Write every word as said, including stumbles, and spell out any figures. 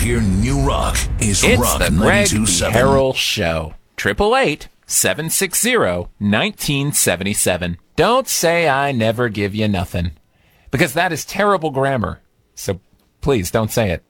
hear new rock is It's Rock the Greg ninety-two seven. Harrell Show. Triple eight seven six zero nineteen seventy seven. Don't say I never give you nothing, because that is terrible grammar. So please don't say it.